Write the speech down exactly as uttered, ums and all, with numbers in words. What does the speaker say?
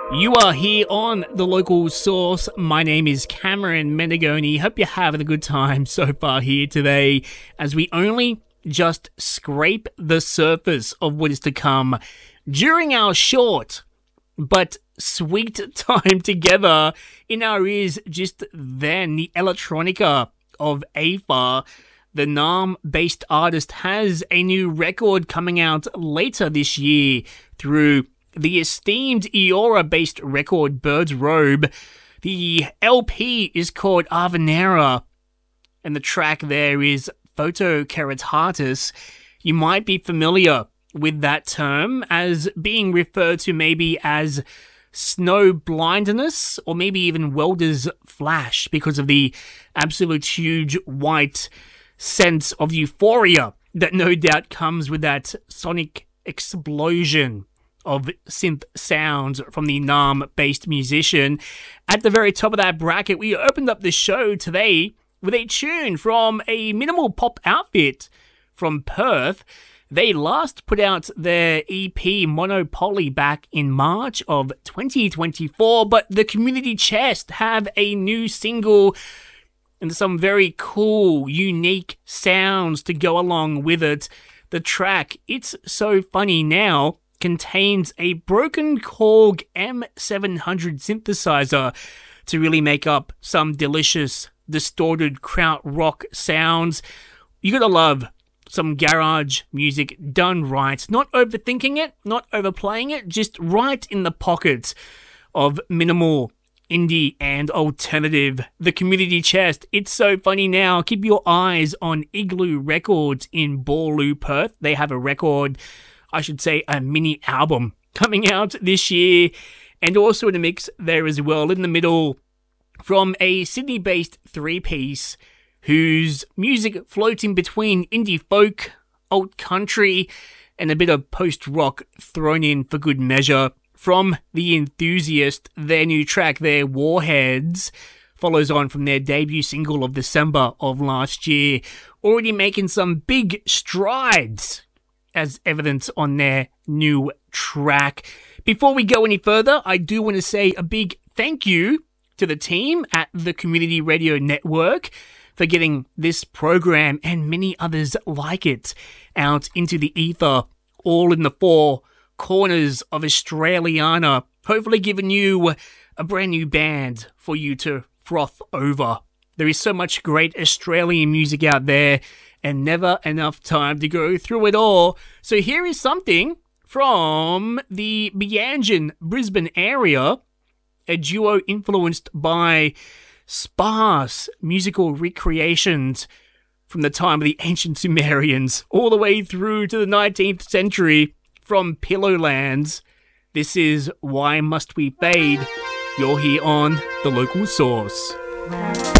You are here on The Local Source. My name is Cameron Menegoni. Hope you're having a good time so far here today, as we only just scrape the surface of what is to come during our short but sweet time together in our ears. Just then, the electronica of Afa, the Naarm-based artist, has a new record coming out later this year through the esteemed Eora-based record Bird's Robe. The L P is called Avenera, and the track there is Photokeratatis. You might be familiar with that term as being referred to maybe as snow blindness, or maybe even welder's flash, because of the absolute huge white sense of euphoria that no doubt comes with that sonic explosion of synth sounds from the Naarm-based musician. At the very top of that bracket, we opened up the show today with a tune from a minimal pop outfit from Perth. They last put out their E P Monopoly back in March of twenty twenty-four, but the Community Chest have a new single and some very cool, unique sounds to go along with it. The track, It's So Funny Now, contains a broken Korg M seven hundred synthesizer to really make up some delicious, distorted kraut rock sounds. You gotta love some garage music done right. Not overthinking it, not overplaying it, just right in the pocket of minimal, indie and alternative. The Community Chest, It's So Funny Now. Keep your eyes on Igloo Records in Boorloo, Perth. They have a record, I should say a mini album, coming out this year, and also in the mix there as well in the middle from a Sydney-based three-piece whose music floats in between indie folk, alt country, and a bit of post-rock thrown in for good measure. From The Enthusiast, their new track there, Warheads, follows on from their debut single of December of last year, already making some big strides as evidence on their new track. Before we go any further, I do want to say a big thank you to the team at the Community Radio Network for getting this program and many others like it out into the ether, all in the four corners of Australiana, hopefully giving you a brand new band for you to froth over. There is so much great Australian music out there, and never enough time to go through it all. So here is something from the Bianjin, Brisbane area, a duo influenced by sparse musical recreations from the time of the ancient Sumerians all the way through to the nineteenth century, from Pillowlands. This is Why Must We Fade? You're here on The Local Source.